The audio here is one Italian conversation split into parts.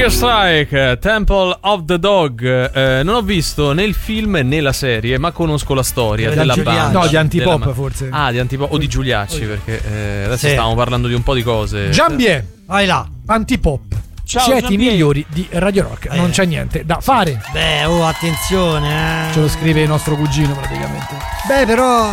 Hunger Strike, Temple of the Dog. Non ho visto né il film né la serie, ma conosco la storia della banda. No, di Antipop forse. Ah, di Antipop o di Giuliacci, perché adesso stavamo parlando di un po' di cose. Giambie, vai là. Antipop. Ciao, siete Giambie. i migliori di Radio Rock. Non c'è niente da fare. Beh, attenzione. Ce lo scrive il nostro cugino praticamente. Beh, però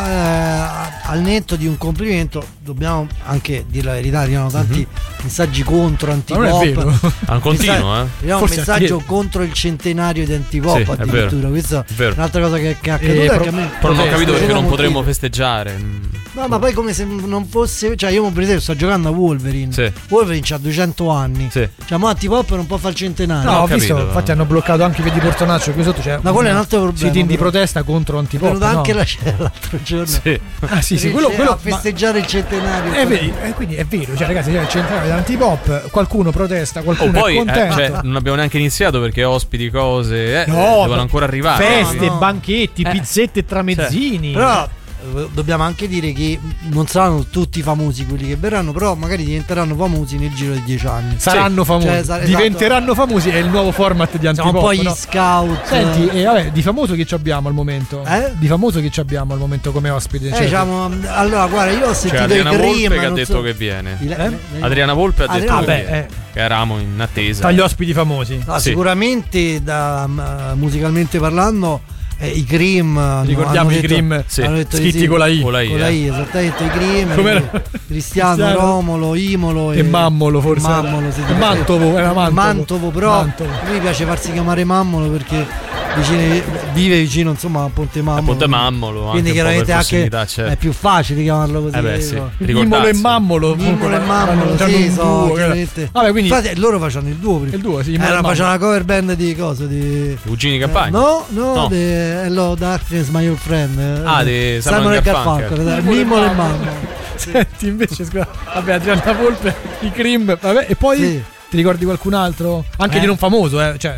al netto di un complimento dobbiamo anche dire la verità, arrivano tanti messaggi contro Antipop. Non è vero. A un continuo, Arriva un messaggio contro il centenario di Antipop, sì, addirittura. Questa è un'altra cosa che è accaduta. Però non ho capito perché non potremmo festeggiare. No, ma poi come se non fosse. Cioè, io per esempio sto giocando a Wolverine. Sì. Wolverine c'ha 200 anni. Sì. Cioè, mo Antipop non può fare il centenario. No, ho visto, infatti hanno bloccato anche Vedi Portonaccio qui sotto. Ma quello è un altro problema. Sit-in di protesta contro Antipop. È venuta anche la c'era l'altro giorno. Sì. Ah, sì, quello a festeggiare il centenario. Quindi è vero, cioè ragazzi, c'è il centenario di Antipop, qualcuno protesta, qualcuno poi, è contento. cioè, non abbiamo neanche iniziato perché ospiti, cose, no, devono ancora arrivare. Feste, banchetti, pizzette e tramezzini. Però dobbiamo anche dire che non saranno tutti famosi quelli che verranno, però magari diventeranno famosi nel giro di 10 anni. Saranno famosi, diventeranno famosi, è il nuovo format di Antipop. Sono un po' gli no? scout. Senti, vabbè, di famoso che ci abbiamo al momento? Di famoso che ci abbiamo al momento come ospite? Diciamo, allora guarda, io ho sentito Adriana i Cream, Volpe che ha detto che viene. Adriana Volpe ha detto che eravamo in attesa. Tra gli ospiti famosi. No, sicuramente musicalmente parlando i Cream, ricordiamo i Cream, scritti con la I. Con la I, esattamente, i Cream, Cristiano, Romolo, Imolo e Mammolo forse. Mantovo, era Mantovo, però lui piace farsi chiamare Mammolo perché vive vicino insomma a Ponte Mammolo. Ponte Mammolo, quindi chiaramente anche è più facile chiamarlo così. Imolo e Mammolo. Imolo e Mammolo, sì, chiaramente. Vabbè, quindi infatti loro facevano il duo prima. Il duo, sì. Facevano una cover band di cose di Eugeni Campagna. No, Hello Darkness My Old Friend. Di Simon e Garfunkel. Imolo e Mammolo. Senti, invece vabbè, Adriana Volpe, i Cream, vabbè, e poi ti ricordi qualcun altro? Anche di non famoso, cioè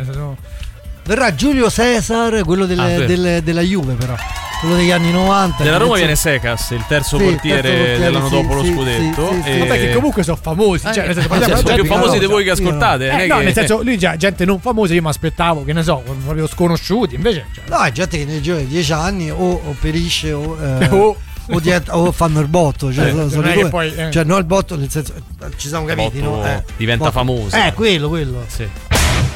verrà Giulio Cesar, quello della Juve, però quello degli anni 90. Della Roma viene Secas, il terzo portiere dell'anno dopo lo scudetto. Vabbè, che comunque sono famosi, cioè nel senso, sono più famosi di voi che ascoltate. No, nel senso, lui già gente non famosa, io mi aspettavo, che ne so, proprio sconosciuti, invece no, è gente che nel giro di 10 anni o perisce o fanno il botto, cioè, poi, cioè no il botto nel senso ci siamo capiti, botto no? Diventa famoso. Quello. Sì.